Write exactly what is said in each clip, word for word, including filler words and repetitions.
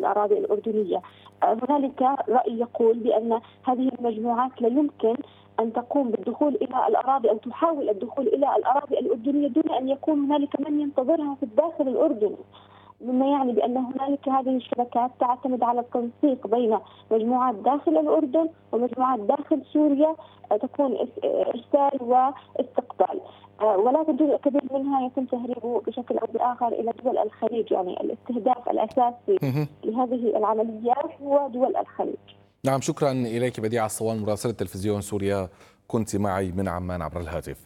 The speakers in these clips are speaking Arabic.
الأراضي الأردنية. هنالك رأي يقول بأن هذه المجموعات لا يمكن أن تقوم بالدخول إلى الأراضي أو تحاول الدخول إلى الأراضي الأردنية دون أن يكون هنالك من ينتظرها في الداخل الأردني، مما يعني بأن هنالك هذه الشبكات تعتمد على التنسيق بين مجموعات داخل الأردن ومجموعات داخل سوريا، تكون إرسال واستقبال، ولكن جزء كبير منها يتم تهريبه بشكل أو بآخر إلى دول الخليج. يعني الاستهداف الأساسي لهذه العمليات هو دول الخليج. نعم، شكرا إليك بديعة الصوان مراسلة تلفزيون سوريا، كنت معي من عمان عبر الهاتف.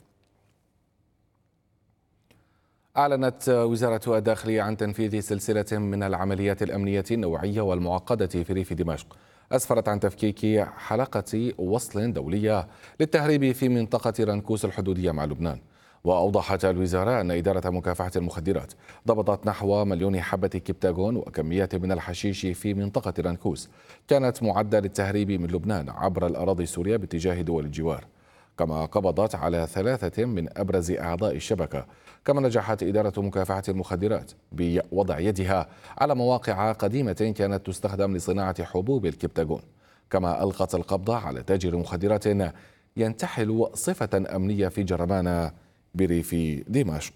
أعلنت وزارة الداخلية عن تنفيذ سلسلة من العمليات الأمنية النوعية والمعقدة في ريف دمشق، أسفرت عن تفكيك حلقة وصل دولية للتهريب في منطقة رنكوس الحدودية مع لبنان. وأوضحت الوزارة أن إدارة مكافحة المخدرات ضبطت نحو مليون حبة كبتاغون وكميات من الحشيش في منطقة رنكوس كانت معدة للتهريب من لبنان عبر الأراضي السورية باتجاه دول الجوار، كما قبضت على ثلاثة من أبرز أعضاء الشبكة. كما نجحت إدارة مكافحة المخدرات بوضع يدها على مواقع قديمة كانت تستخدم لصناعة حبوب الكبتاغون، كما ألقت القبض على تاجر مخدرات ينتحل صفة أمنية في جرمان بريف دمشق.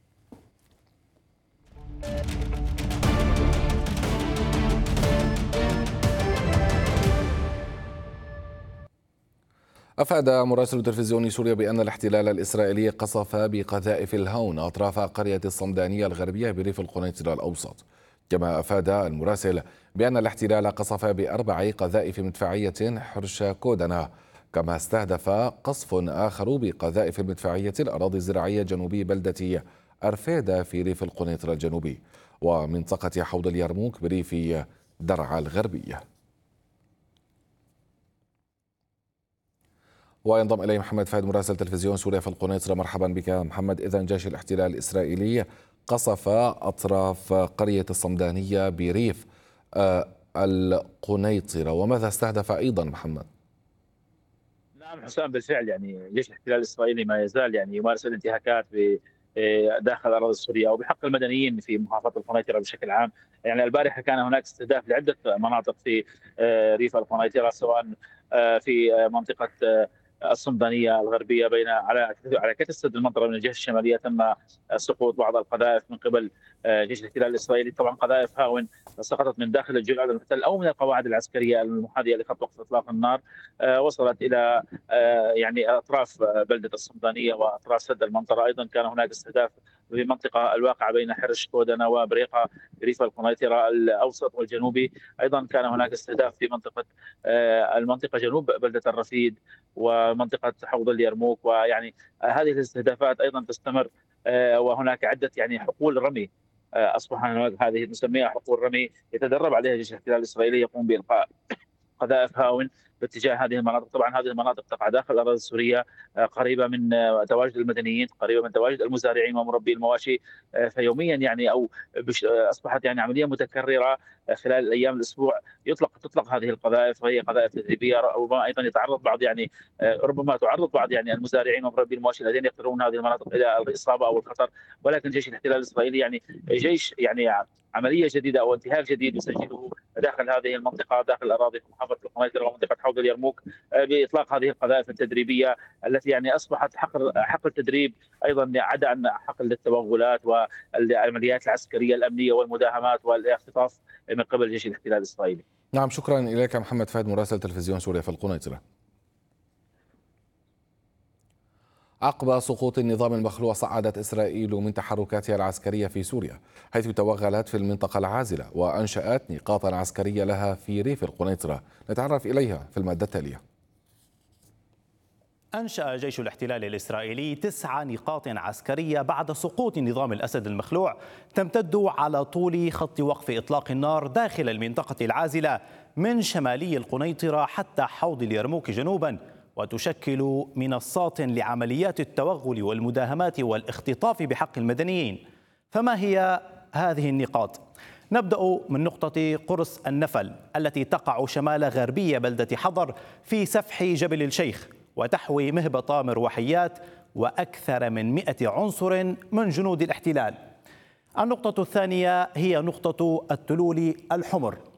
أفاد مراسل تلفزيون سوريا بأن الاحتلال الإسرائيلي قصف بقذائف الهون أطراف قرية الصمدانية الغربية بريف القنيطرة الأوسط. كما أفاد المراسل بأن الاحتلال قصف بأربع قذائف مدفعية حرش كودنا، كما استهدف قصف آخر بقذائف المدفعية الأراضي الزراعية جنوبي بلدة أرفيدا في ريف القنيطرة الجنوبي ومنطقة حوض اليرموك بريف درعا الغربية. وينضم إلي محمد فهد مراسل تلفزيون سوريا في القنيطرة. مرحبا بك محمد. إذن جيش الاحتلال الإسرائيلي قصف أطراف قرية الصمدانية بريف القنيطرة، وماذا استهدف أيضا محمد؟ نعم حسام، بالفعل يعني جيش الاحتلال الإسرائيلي ما يزال يعني يمارس الانتهاكات داخل الأراضي السورية وبحق المدنيين في محافظة القنيطرة بشكل عام. يعني البارحة كان هناك استهداف لعدة مناطق في ريف القنيطرة، سواء في منطقة الصمدانية الغربية بين على على كتل السد المنطقة من الجهة الشمالية تم سقوط بعض القذائف من قبل جيش الاحتلال الإسرائيلي، طبعا قذائف هاون سقطت من داخل الجولان المحتل أو من القواعد العسكرية المحاذية لخط وقف إطلاق النار، وصلت إلى يعني أطراف بلدة الصمدانية وأطراف سد المنطقة. أيضا كان هناك استهداف في منطقة الواقعة بين حرش كودنا وبريقة ريف القنيطرة الأوسط والجنوبي. أيضا كان هناك استهداف في منطقة المنطقة جنوب بلدة الرفيد ومنطقة حوض اليرموك، ويعني هذه الاستهدافات أيضا تستمر، وهناك عدة يعني حقول رمي أصبح هذه نسميها حقول رمي يتدرب عليها جيش الاحتلال الإسرائيلي، يقوم بإلقاء قذائف هاون باتجاه هذه المناطق. طبعا هذه المناطق تقع داخل الاراضي السوريه، قريبه من تواجد المدنيين، قريبه من تواجد المزارعين ومربي المواشي، فيوميا يعني او اصبحت يعني عمليه متكرره خلال الايام الاسبوع يطلق تطلق هذه القذائف، وهي قذائف تدريبيه. ربما ايضا يتعرض بعض يعني ربما تعرض بعض يعني المزارعين ومربي المواشي الذين يقتربون هذه المناطق الى الاصابه او الخطر، ولكن جيش الاحتلال الاسرائيلي يعني جيش يعني عمليه جديده او انتهاك جديد يسجله داخل هذه المنطقه، داخل الاراضي في محافظه القنيطره ومنطقه حوض اليرموك، باطلاق هذه القذائف التدريبيه التي يعني اصبحت حقل حقل التدريب ايضا عدا عن حقل للتوغلات والعمليات العسكريه الامنيه والمداهمات والاختطاف من قبل جيش الاحتلال الاسرائيلي. نعم، شكرا اليك محمد فهد مراسل تلفزيون سوريا في القنيطره. عقب سقوط النظام المخلوع صعدت إسرائيل من تحركاتها العسكرية في سوريا، حيث توغلت في المنطقة العازلة وأنشأت نقاطا عسكرية لها في ريف القنيطرة. نتعرف إليها في المادة التالية. أنشأ جيش الاحتلال الإسرائيلي تسع نقاط عسكرية بعد سقوط نظام الأسد المخلوع، تمتد على طول خط وقف إطلاق النار داخل المنطقة العازلة من شمالي القنيطرة حتى حوض اليرموك جنوبا، وتشكل منصات لعمليات التوغل والمداهمات والاختطاف بحق المدنيين. فما هي هذه النقاط؟ نبدأ من نقطة قرص النفل التي تقع شمال غربية بلدة حضر في سفح جبل الشيخ، وتحوي مهبط مروحيات وأكثر من مئة عنصر من جنود الاحتلال. النقطة الثانية هي نقطة التلول الحمر